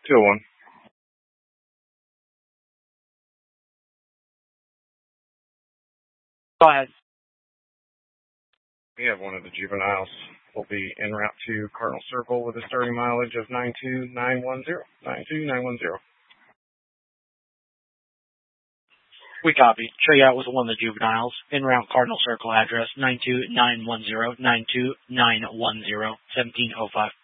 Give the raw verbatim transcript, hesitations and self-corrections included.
two oh one. Go ahead. We have one of the juveniles. Will be en route to Cardinal Circle with a starting mileage of nine two nine one zero. nine two nine one zero. We copy. Show you out with one of the juveniles. En route Cardinal Circle address nine two nine one zero, nine two nine one zero, seventeen oh five.